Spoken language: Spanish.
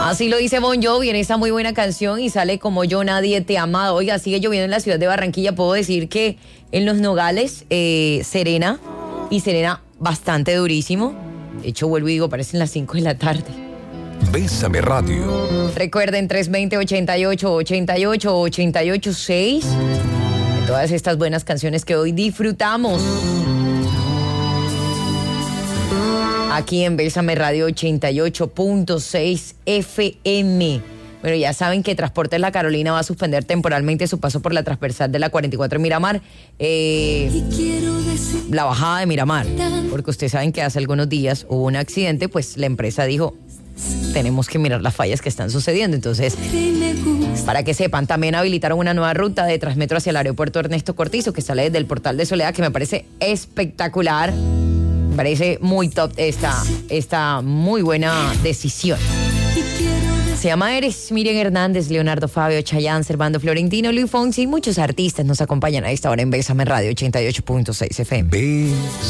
Así lo dice Bon Jovi en esta muy buena canción y sale Como yo nadie te ha amado. Oiga, sigue lloviendo en la ciudad de Barranquilla. Puedo decir que en Los Nogales, serena bastante durísimo. De hecho, vuelvo y digo, parecen las 5 de la tarde. Bésame Radio. Recuerden 320-88-88-88-6 de todas estas buenas canciones que hoy disfrutamos. Aquí en Bésame Radio 88.6 FM. Bueno, ya saben que Transportes La Carolina va a suspender temporalmente su paso por la transversal de la 44 en Miramar. La bajada de Miramar. Porque ustedes saben que hace algunos días hubo un accidente, pues la empresa dijo, tenemos que mirar las fallas que están sucediendo. Entonces, para que sepan, también habilitaron una nueva ruta de Transmetro hacia el aeropuerto Ernesto Cortizo, que sale desde el Portal de Soledad, que me parece espectacular. Me parece muy top esta muy buena decisión. Se llama Eres, Miriam Hernández, Leonardo Fabio, Chayanne, Servando Florentino, Luis Fonsi y muchos artistas nos acompañan a esta hora en Bésame Radio 88.6 FM.